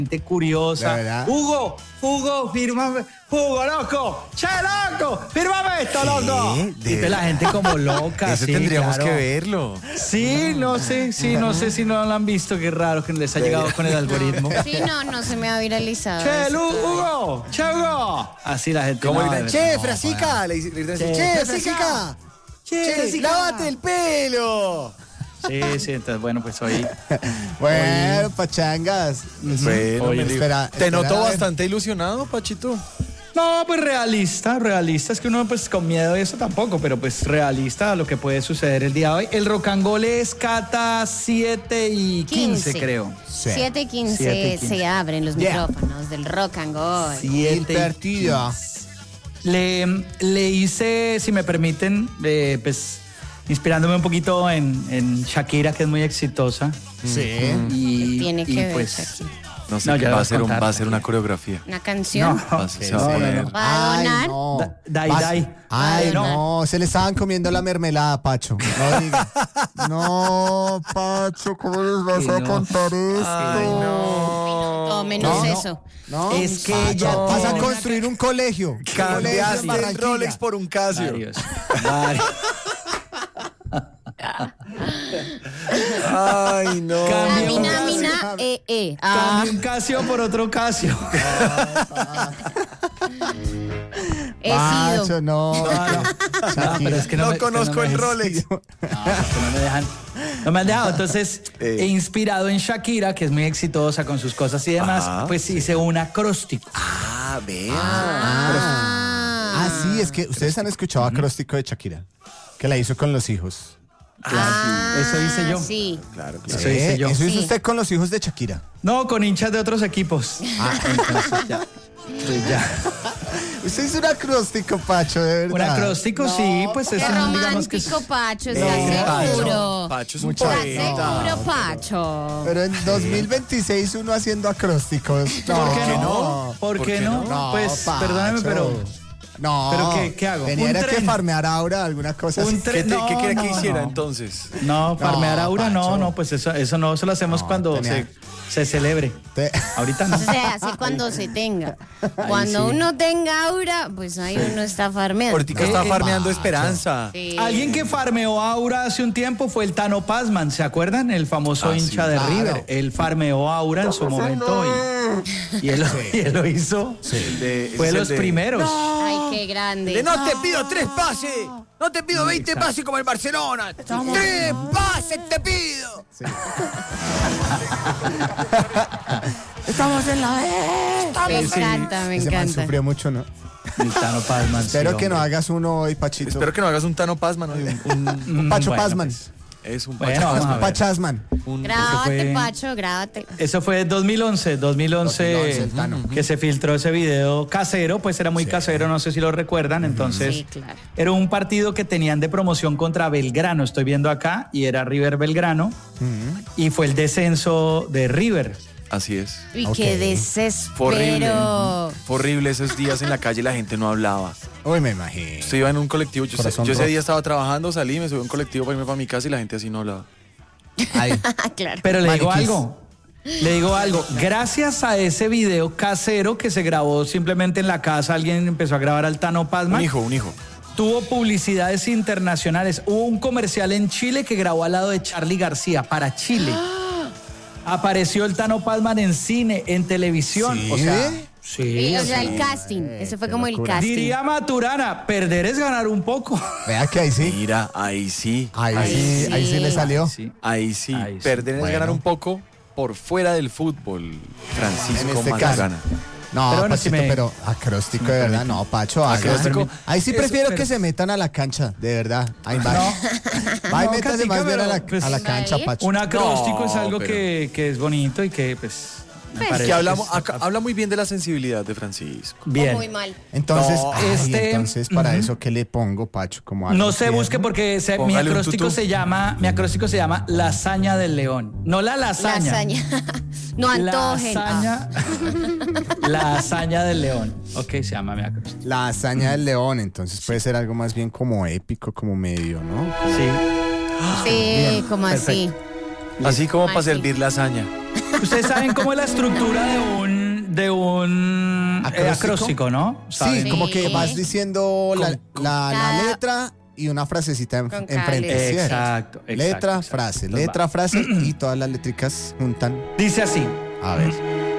curiosa. Hugo, fírmame. Hugo, loco, che, loco, fírmame esto, loco. Y la gente como loca. Eso sí, tendríamos claro. que verlo. Sí, no sé si no lo han visto, qué raro que les ha llegado con el algoritmo. Sí, no se me ha viralizado. Che, Hugo, así la gente. ¿Cómo no, le dicen? Che, Frasica. Le dicen, che, Frasica. Che, lávate el pelo. Sí, entonces bueno, pues hoy. Bueno, pachangas. Bueno, Oye, te noto bastante ilusionado, Pachito. No, pues realista, es que uno pues con miedo de eso tampoco, pero pues realista a lo que puede suceder el día de hoy. El Rock and Roll es Cata 7:15, creo. 7:15 se abren los micrófonos del Rock and Roll. 7:15. Le hice, si me permiten, pues inspirándome un poquito en Shakira, que es muy exitosa. Sí. Y tiene que ver pues, Shakira. No sé, ya va voy a ser contar, va a ser una coreografía. ¿Una canción? Se va a poner. ¿Va a donar? No. Dai. Ay, no, se le estaban comiendo la mermelada, Pacho. No diga. No, Pacho, ¿cómo les vas a contar esto? Ay, no. Todo menos eso. No, Es que Pacho, ella vas a tiene construir un colegio. Cambiaste Colegio en el Rolex por un Casio. Varios. Ay, no. Camina, Cambié un Casio por otro Casio. He sido. Pacho, no. Pero es que No me- conozco no me- el Rolex. No me han dejado. Entonces, he inspirado en Shakira, que es muy exitosa con sus cosas y demás, pues hice un acróstico. Ah, sí, es que ustedes han escuchado acróstico de Shakira, que la hizo con los hijos. Eso hice yo. Sí. Claro. Eso hice yo. Eso hizo Sí. usted con los hijos de Shakira. No, con hinchas de otros equipos. Entonces ya. Pues ya. Usted hizo un acróstico, Pacho, de verdad. Un acróstico, sí, pues Qué es un, digamos que es. romántico, Pacho, ¿estás seguro? Pacho es un Mucha- ¿Estás poeta. seguro, Pacho? Pero en 2026 uno haciendo acrósticos. ¿Por qué no? ¿Por qué no? No, Pues, Pacho. perdóname, pero. No. ¿Pero qué hago? Venía Un era que tren. farmear ahora alguna cosa Un así. tren. ¿Qué quiere que No, hiciera no. entonces? No, farmear No, aura, Pacho. no, pues eso no, eso lo hacemos cuando tenía- se celebre. Ahorita no. Se hace cuando se tenga. Cuando sí. uno tenga aura, pues ahí uno está farmeando. Ahorita está farmeando Pacho. esperanza. Sí. Alguien que farmeó aura hace un tiempo fue el Tano Pazman, ¿se acuerdan? El famoso hincha de claro. River. Él farmeó aura en su momento y él lo hizo. Fue de los primeros. Ay, qué grande. No te pido 3 pases. No te pido 20 pases como el Barcelona. 3 pases te pido. Estamos en la Me encanta, me Ese man encanta. sufrió mucho, ¿no? El Tano Pazman. Espero sí, que no hombre. hagas uno hoy, Pachito. Espero que no hagas un Tano Pazman. ¿no? Un Pacho Bueno, Pazman. pues, Es un Bueno, Pacho vamos a Pazman. ver. Pachasman. Grábate, fue- Pacho, grábate. Eso fue 2011, 2011, el Tano. que se filtró ese video casero, pues era muy casero, no sé si lo recuerdan, entonces Sí, claro. era un partido que tenían de promoción contra Belgrano, estoy viendo acá, y era River Belgrano, y fue el descenso de River. Así es. Uy, Ok. qué Fue horrible. desespero. Fue horrible esos días en la calle, la gente no hablaba. Uy, me imagino. Usted iba en un colectivo, yo Corazón ese roto. día estaba trabajando, salí, me subí a un colectivo para irme para mi casa y la gente así no hablaba. Ay, Claro. Pero le digo Maniquís. algo, gracias a ese video casero que se grabó simplemente en la casa, alguien empezó a grabar al Tano Pazman. Un hijo. Tuvo publicidades internacionales. Hubo un comercial en Chile que grabó al lado de Charly García para Chile. Apareció el Tano Pazman en cine, en televisión. ¿Sí? O sea, Sí, o sea, el casting. Ese fue como el locura. casting. diría Maturana, perder es ganar un poco. vea que ahí sí. Mira, ahí sí. Ahí sí le salió. Sí. Ahí sí. Ahí sí. Perder es Bueno. ganar un poco por fuera del fútbol. Francisco En este Maturana. No, Pero bueno, Pachito, si me- pero acróstico de verdad, no, Pacho, Acróstico. Ahí sí Eso, prefiero pero- que se metan a la cancha, de verdad. Ahí va. Va y No, métase Katica, más bien pero, pues, a la cancha, ¿va a ir? Pacho. Un acróstico No, es algo pero- que es bonito y que pues me parece Que habla, es- habla muy bien de la sensibilidad de Francisco. bien. Muy mal. Entonces, No, entonces para eso, ¿qué le pongo, Pacho? Como algo No se tierno. busque porque mi Póngale un acróstico tutú. se llama lasaña del león. No la lasaña. Lasaña. No antojen. La hazaña del león. Ok, se llama mi acróstico. La hazaña del león, entonces puede ser algo más bien como épico, como medio, ¿no? Sí. Sí, como así. Así como Ay, para sí. servir lasaña. Ustedes saben cómo es la estructura de un acróstico, ¿no? Sí, Sí. como que vas diciendo la cada- letra y una frasecita Con enfrente. cada ¿cierto? Exacto. Letra, exacto. frase, Entonces letra, va. frase y todas las letricas juntan. Dice así. A ver.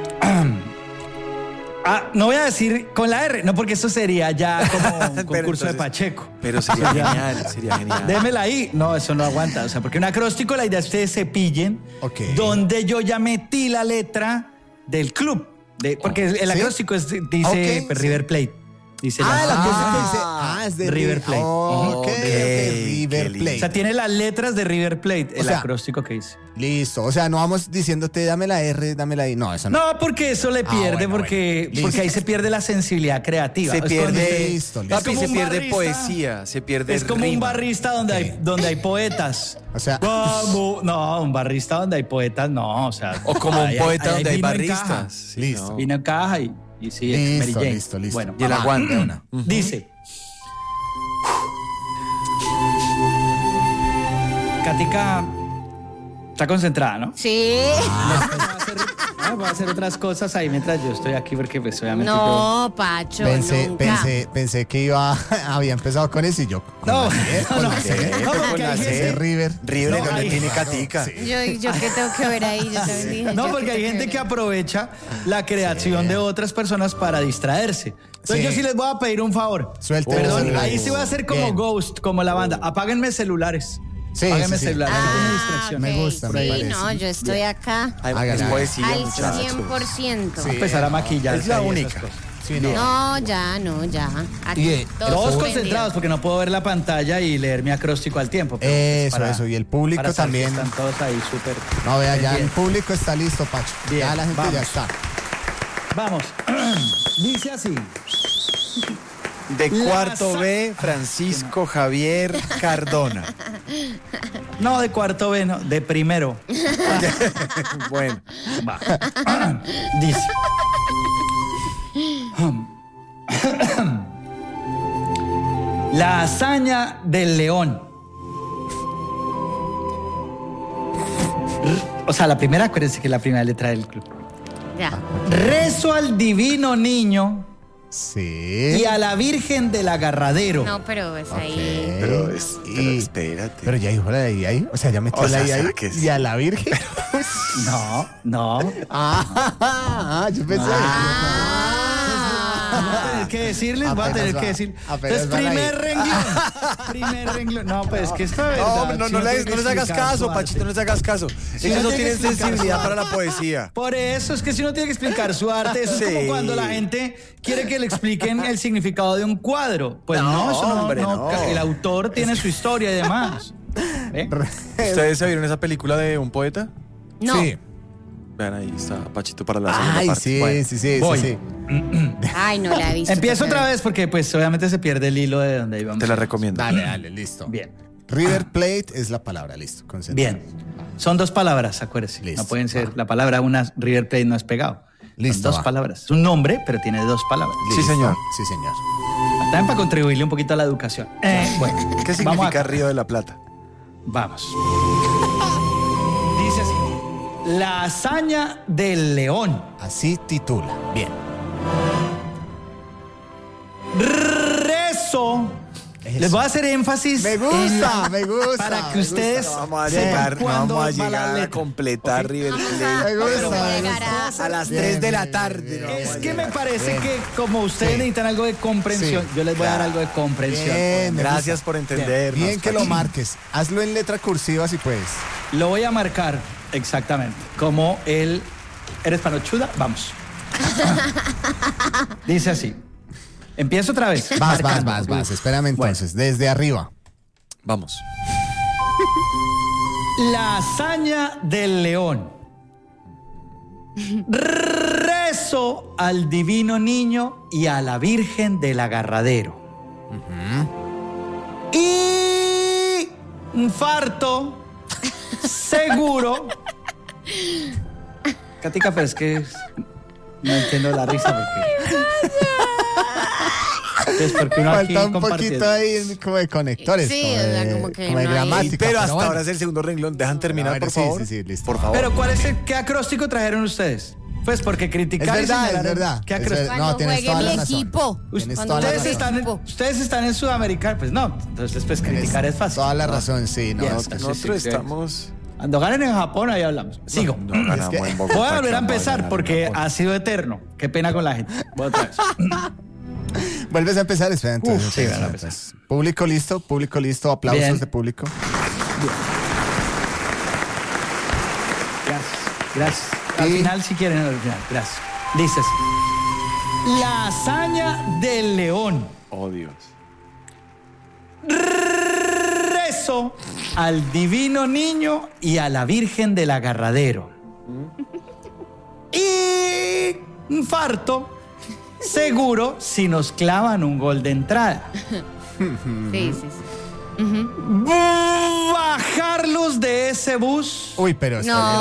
No voy a decir con la R, no, porque eso sería ya como un Pero concurso de entonces- Pacheco. Pero sería genial, sería genial. Démela ahí. No, eso no aguanta. O sea, porque un acróstico, la idea es que ustedes cepillen Ok. donde yo ya metí la letra del club. Porque el ¿Sí? acróstico dice Ok, pues, sí. River Plate. Dice Ah, la cosa que dice. Ah, Es de River Plate. Ok, Ok, River qué lindo. O sea, Plate. tiene las letras de River Plate, el sea, acróstico que dice. Listo. O sea, no vamos diciéndote dame la R, dame la I. No, eso no. No, porque eso le pierde, bueno, porque bueno. porque ahí Listo. se pierde la sensibilidad creativa. Se Es cuando pierde, usted- Listo, listo. es papi, como se un pierde barrista. poesía, se pierde Es como un rima. barrista donde hay poetas. O sea, Vamos. No, un barrista donde hay poetas, no. O sea, O como un ahí- poeta ahí donde hay vino en caja. barristas. Sí, Listo. no. Vino en caja y sí, Listo, Mary Jane. listo, listo. Bueno, Y el vamos. aguante. una. Dice. Katica está concentrada, ¿no? Sí. Va a hacer otras cosas ahí mientras yo estoy aquí porque pues obviamente No, Pacho, nunca. pensé que había empezado con eso y yo. con No, la C, con no, la C, no, con porque la hay C, gente- River. River, No, ¿dónde hay- tiene Catica? Yo qué tengo que ver ahí, yo también dije. No, yo porque qué hay tengo gente ver que ahí. aprovecha la creación de otras personas para distraerse. Entonces Sí. yo sí les voy a pedir un favor. Suelte los Perdón, celulares. ahí sí voy a hacer como Bien. Ghost, como la banda. Apáguenme celulares. Sí, Apáguenme sí, sí. celulares. no tiene Ah, distracción. Me ok, gusta, me Sí, parece. no, yo estoy acá Ay, Hágale, es hágale. poesía, al muchachos. 100%. Sí. Empezar a maquillar. Es la única. Sí, no. No, ya, no, ya. Aquí Y, todos Todos suspendidos. concentrados porque no puedo ver la pantalla y leer mi acróstico al tiempo. pero pues Eso. Y el público para saber que también. Están todos ahí súper. No, vea, ya Bien. el público está listo, Pacho. Bien, Ya la gente vamos. ya está. Vamos. Dice así. De La cuarto sa- B, Francisco Javier Cardona. No, de cuarto B, no, de primero. Bueno, Va. Dice. La hazaña del león. O sea, la primera, acuérdense que es la primera letra del club. Ya. Rezo al divino niño Sí. y a la Virgen del Agarradero. No, pero es Ok. ahí. pero Y- espérate. Pero ya dijo la de ahí. O sea, ya metió O sea, la de ahí. ¿será que sí? Y a la Virgen. No. Yo pensé. Voy a tener que decirles, voy a Apenas tener va, que decir. apenas Entonces, van ahí. primer renglón. Primer renglón. No, pues es que esto de verdad. No, si uno tiene que no les hagas explicar caso, su arte. Pachito, no les hagas caso. uno Ellos no tiene que tienen explicar sensibilidad su para la poesía. Por eso es que si uno tiene que explicar su arte, eso es como Sí. cuando la gente quiere que le expliquen el significado de un cuadro. Pues no, eso no, hombre, no. El autor tiene su historia y demás. ¿Eh? ¿Ustedes se vieron esa película de un poeta? No. Sí. Vean, ahí está Pachito para la segunda Ay, parte. sí, Bueno, sí. voy. Ay, no la he visto. Empiezo toca otra ver. vez porque pues obviamente se pierde el hilo de donde íbamos. te la recomiendo. Dale, listo. Bien. River Plate es la palabra, listo. Concentrado. Bien. Son dos palabras, acuérdense. Listo. No pueden ser la palabra una River Plate no es pegado. Listo, Son dos va. palabras. Es un nombre, pero tiene dos palabras. Sí, Listo. señor. Sí, señor. También para contribuirle un poquito a la educación. Bueno, ¿Qué vamos significa acá. Río de la Plata? Vamos. Dice así. La hazaña del león. Así titula. Bien. Rezo. Eso. Les voy a hacer énfasis. Me gusta, en la- me gusta, Para que me ustedes gusta. Vamos a sepan llegar, cuándo vamos a va la llegar a letra. completar ¿Ok? River Me Plate. gusta, me llegará. gusta. A las Bien, 3 de la bien, tarde. bien, ¿no? bien. Es que me parece Bien. que como ustedes Sí. necesitan algo de comprensión, Sí. yo les voy a dar algo de comprensión. Bien, me Gracias por entendernos. Bien que lo Pachito. marques. Hazlo en letra cursiva si puedes. Lo voy a marcar exactamente como el... ¿Eres panochuda? Vamos. Dice así. Empiezo otra vez. Vas. marcando. Espérame entonces. Desde arriba. Vamos. La hazaña del león. Rezo al divino niño y a la Virgen del Agarradero. Y infarto seguro. Katica, pero es que no entiendo la risa porque... Entonces, porque uno aquí Falta un compartiendo. poquito ahí como de conectores. Sí, como o sea, de, como que como de no hay- gramática. Pero hasta bueno. ahora es el segundo renglón. ¿Dejan terminar, Bueno, por sí, favor? sí, sí, listo. Por favor. Pero qué acróstico trajeron ustedes? Pues porque Es criticar y verdad, señalar es verdad. ¿Qué Es acróstico? verdad. No, Cuando tienes juegue toda mi la razón. equipo. Tienes Cuando toda la Ustedes razón. están en Sudamérica, pues no. Entonces, pues criticar es fácil. Toda la razón, sí. No, Bien. es que- Nosotros sí, estamos... Cuando ganen en Japón, ahí hablamos. Sigo. No ganamos Es que- en Bogotá, Voy a volver a que vamos empezar ganar porque en Japón. ha sido eterno. Qué pena con la gente. Voy otra vez. Vuelves a empezar, espera, entonces. Sí, entonces, van a empezar. entonces. Público listo, aplausos Bien. de público. Gracias. Gracias. Al Y- final, si quieren, al final. Gracias. Dice así. La hazaña del león. Oh, Dios. Rezo al divino niño y a la Virgen del Agarradero. Y infarto, seguro, si nos clavan un gol de entrada. Sí, sí, sí. Bajarlos de ese bus. Uy, pero está No.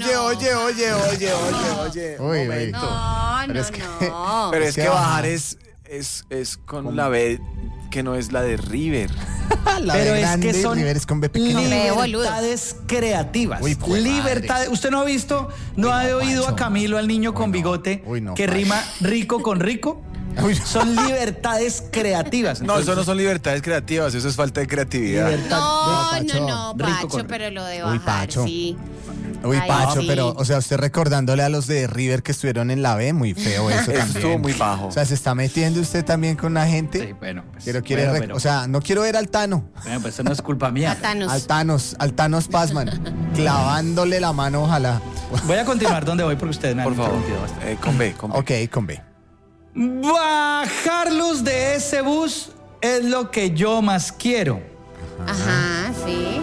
Oye. Uy, uy. Momento. No, Pero no, es que- no. Pero Es es que que bajar. bajar es con la B que no es la de River. bien. La Pero de es grande que y son River es con B pequeña. Hombre, boludo. libertades creativas. Uy, jue madre. Libertades. ¿Usted no ha visto, no ha oído Pacho. a Camilo, al niño con Uy, no. bigote, Uy, no, que Pacho. rima rico con rico? Uy. Son libertades creativas. No, eso Entonces, no son libertades creativas, eso es falta de creatividad. libertad- No, Pacho. no, Rico Pacho, con- pero lo de Uy, bajar, Pacho. sí. Uy, Ay, Pacho, sí. pero, o sea, usted recordándole a los de River que estuvieron en la B, muy feo eso Eso también. estuvo muy bajo. O sea, se está metiendo usted también con la gente. Sí, bueno, pues, Pero quiere, bueno, rec- pero- o sea, no quiero ver al Tano. bueno, pues eso no es culpa mía. Tatanos. Al Thanos Pazman, clavándole la mano, ojalá. Voy a continuar donde voy porque ustedes me han Por favor. interrumpido bastante. Con B, con B. Ok, con B. Bajarlos de ese bus es lo que yo más quiero. Ajá, sí.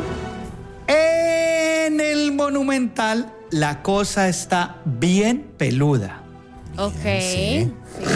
En el Monumental la cosa está bien peluda. Ok. Sí.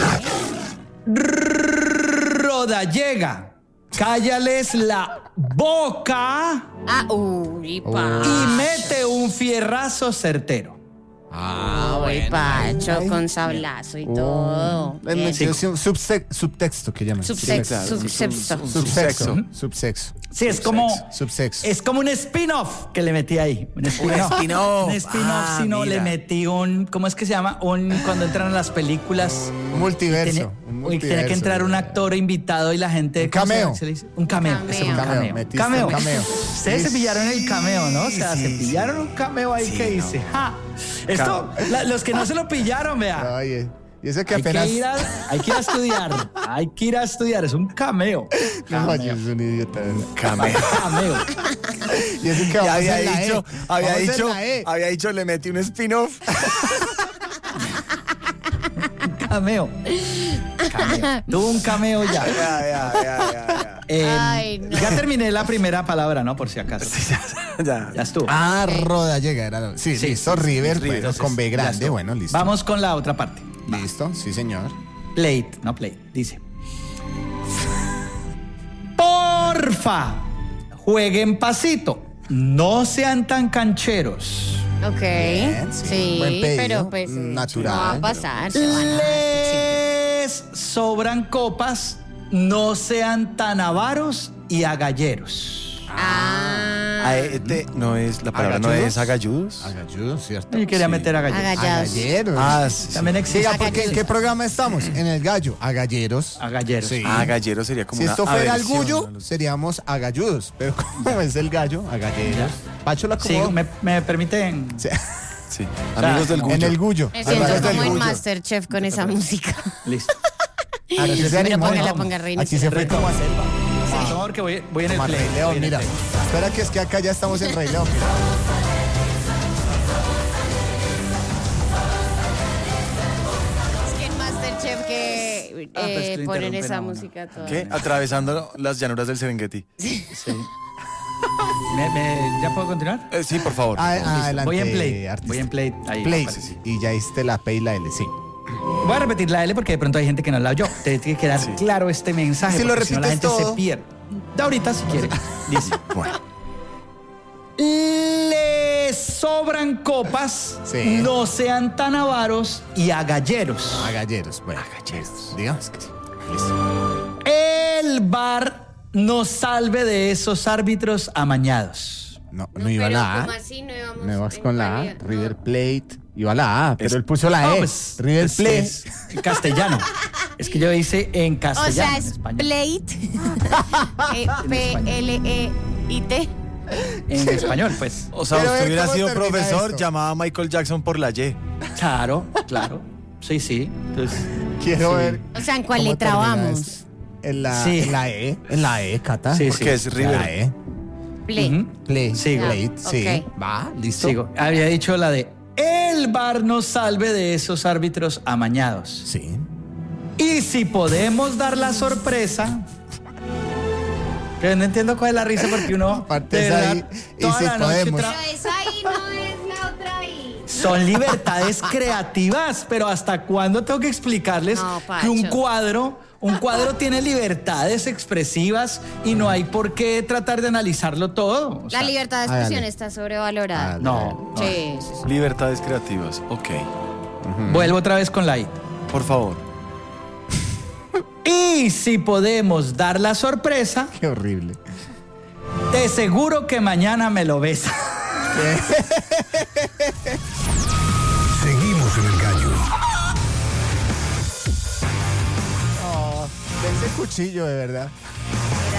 Rodallega, cállales la boca Ah, uy, y Pacho. mete un fierrazo certero. Uy, Pacho, con sablazo y todo. Bien. Sí, un subtexto que llaman. Subsexo, claro, subsexo. Subsexo. Subsexo. Sí, es como, Subsexo. es como un spin-off que le metí ahí. Un spin-off. spin-off. Un spin-off, Ah, si no, mira. le metí un, ¿cómo es que se llama? Cuando entran a las películas. Un multiverso. Tiene, uy, tiene que entrar un actor invitado y la gente. Un ¿cómo cameo. se dice? Un cameo. Cameo. ese es un Cameo, cameo. metiste Cameo. un cameo. Ustedes se pillaron el cameo, ¿no? O sea, se pillaron un cameo ahí que dice, ¡ja! Esto, los que no se lo pillaron, vea. Oye, y eso que Hay apenas. que ir a estudiar. Hay que ir a estudiar. Es un cameo. No, Cameo. es un idiota. Cameo. Cameo. Y eso que Ya vamos había en la dicho, E. Vamos en la E. había dicho, le metí un spin-off. Cameo. Cameo. Tuvo un cameo ya. Ya. Ay, no. Ya terminé la primera palabra, ¿no? Por si acaso. Ya. Ya estuvo. Ah, Rodallega era. Sí, Sí, listo. River, River, bueno, Entonces, con B ya grande, estuvo. bueno, listo. Vamos con la otra parte. Listo, sí, señor. Plate, no plate. Dice. Porfa, jueguen pasito. No sean tan cancheros. Ok. Bien, sí. Sí, Buen pedido. pero pues Natural. no va a pasar. Se van a... Les sobran copas. No sean tan avaros y agalleros. Ah, No es, la palabra no ¿Agalludos? es agalludos. Agalludos, ¿cierto? Yo quería Sí. meter agalleros. agallados. Agalleros. Ah, sí. También existe. Siga, porque ¿en Agalleros. qué programa estamos? En el gallo. Agalleros. Agalleros. Sí. Ah, gallero sería como Si una esto fuera el aversión gullo, a los- seríamos agalludos. Pero como es el gallo, agalleros. Pacho la Sí, acomodó. me permiten. Sí. Sí. sea, Amigos del gullo. En el gullo. Me siento Amigos del como en gullo. Masterchef con esa música. Listo. Aquí se animó, ponga, ¿no? ponga, reina. Aquí se fue como a selva. Por favor, que voy en el Como a play. Rey León, voy en el mira. play. Espera que es que acá ya estamos en Rey León. Mira. Es que en Masterchef que pues que lo ponen interrumpen esa a uno. música toda. ¿Qué? Atravesando las llanuras del Serengeti. Sí. ¿Ya puedo continuar? Sí, por favor. Adelante, Voy en play. artista. Voy en play. Ahí Play. aparece. Y ya hiciste la P y la L, sí. Voy a repetir la L porque de pronto hay gente que no la oyó. Tiene que quedar claro este mensaje. Si lo porque si no, la gente repites todo. se pierde. De ahorita si quiere. Dice. Bueno. Les sobran copas. Sí. No sean tan avaros y agalleros. Agalleros. Bueno, agalleros. Digamos que sí. Listo. el VAR nos salve de esos árbitros amañados. No iba pero la A. ¿cómo así? No íbamos No ibas en con la A. cualidad, no. River Plate. Iba la A, pero él puso la No, E. pues, River Plate. es en castellano. Es que yo hice en O castellano. sea, en es español. plate. P-L-E-I-T. En español, pues. O sea, Pero usted ver hubiera cómo sido termina profesor, esto. llamaba a Michael Jackson por la Y. Claro. Sí. Entonces, Quiero Sí. ver. O sea, ¿en cuál cómo letra termina vamos? esto. En la, Sí. en la E. En la E, Cata. Sí, Porque es River. La E. Play. ujú. Play. Sigo. Plate, sí. Ok. Va, listo. Sigo. Había dicho la de el VAR nos salve de esos árbitros amañados. Sí. Y si podemos dar la sorpresa. Que no entiendo cuál es la risa porque uno. Aparte de es verdad, ahí, y toda si la noche podemos. Pero esa ahí no es la otra ahí. Son libertades creativas, pero ¿hasta cuándo tengo que explicarles No, que un Pacho. cuadro tiene libertades expresivas y no hay por qué tratar de analizarlo todo? O sea, La libertad de expresión dale. está sobrevalorada. Dale. No. Sí. Libertades creativas. Ok. Vuelvo otra vez con la I. Por favor. Y si podemos dar la sorpresa, Qué horrible. te seguro que mañana me lo besa. Seguimos en el gallo. Ese cuchillo, de verdad.